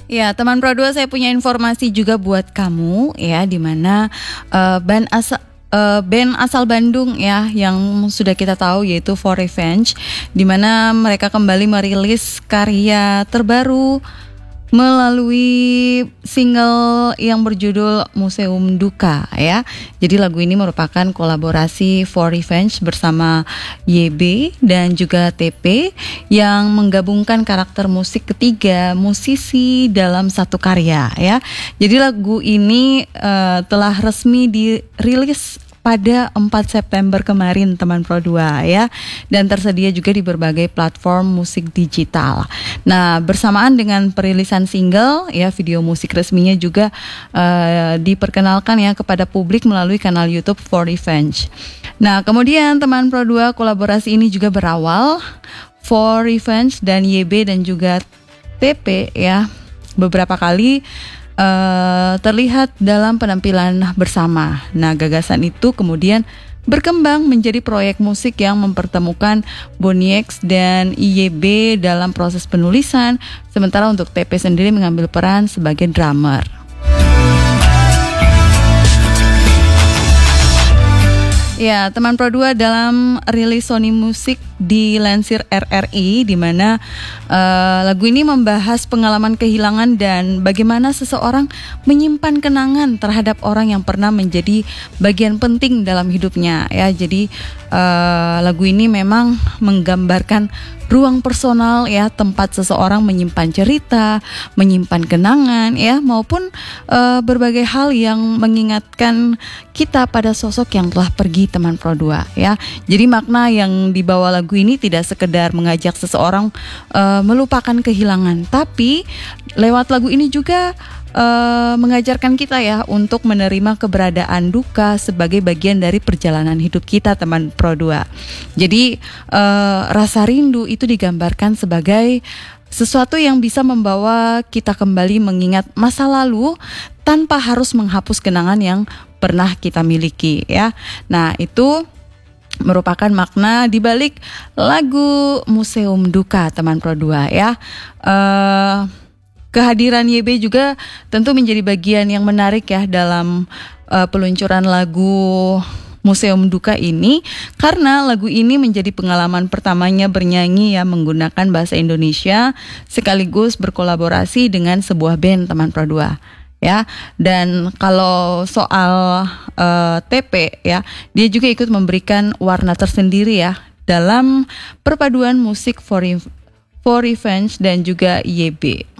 Ya, teman Pro 2, saya punya informasi juga buat kamu ya, di mana band asal Bandung ya yang sudah kita tahu yaitu For Revenge, di mana mereka kembali merilis karya terbaru melalui single yang berjudul Museum Duka ya. Jadi lagu ini merupakan kolaborasi For Revenge bersama YB dan juga TP yang menggabungkan karakter musik ketiga musisi dalam satu karya ya. Jadi lagu ini telah resmi dirilis pada 4 September kemarin teman Pro 2 ya, dan tersedia juga di berbagai platform musik digital. Nah, bersamaan dengan perilisan single ya, video musik resminya juga diperkenalkan ya kepada publik melalui kanal YouTube For Revenge. Nah, kemudian teman Pro 2, kolaborasi ini juga berawal For Revenge dan YB dan juga TP ya beberapa kali terlihat dalam penampilan bersama. Nah, gagasan itu kemudian berkembang menjadi proyek musik yang mempertemukan Bonnie X dan YB dalam proses penulisan, sementara untuk TP sendiri mengambil peran sebagai drummer. Ya, teman Pro 2, dalam rilis Sony Music dilansir RRI, di mana lagu ini membahas pengalaman kehilangan dan bagaimana seseorang menyimpan kenangan terhadap orang yang pernah menjadi bagian penting dalam hidupnya ya. Jadi lagu ini memang menggambarkan ruang personal ya, tempat seseorang menyimpan cerita, menyimpan kenangan ya, maupun berbagai hal yang mengingatkan kita pada sosok yang telah pergi teman Pro 2 ya. Jadi makna yang dibawa lagu ini tidak sekedar mengajak seseorang melupakan kehilangan, tapi lewat lagu ini juga mengajarkan kita ya untuk menerima keberadaan duka sebagai bagian dari perjalanan hidup kita teman Pro 2. Jadi rasa rindu itu digambarkan sebagai sesuatu yang bisa membawa kita kembali mengingat masa lalu tanpa harus menghapus kenangan yang pernah kita miliki ya. Nah, itu merupakan makna di balik lagu Museum Duka teman Pro 2 ya. Kehadiran YB juga tentu menjadi bagian yang menarik ya dalam peluncuran lagu Museum Duka ini, karena lagu ini menjadi pengalaman pertamanya bernyanyi ya menggunakan bahasa Indonesia sekaligus berkolaborasi dengan sebuah band teman Pro 2 ya. Dan kalau soal TP ya, dia juga ikut memberikan warna tersendiri ya dalam perpaduan musik For Revenge dan juga YB.